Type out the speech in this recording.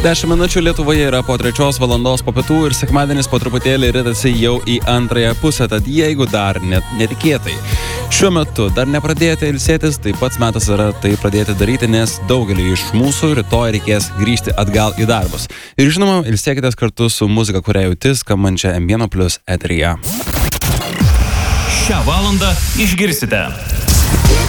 10 minučių Lietuvoje yra po 3 valandos po pietų ir sekmadienis po truputėlį ritasi jau į antrąją pusę, tad jeigu dar netikėtai šiuo metu dar nepradėjote ilsėtis, tai pats metas yra tai pradėti daryti, nes daugelį iš mūsų rytoj reikės grįžti atgal į darbus. Ir žinoma, ilsėkitės kartu su muzika, kurią jauti, skambančia M1+ eteryje. Šią valandą išgirsite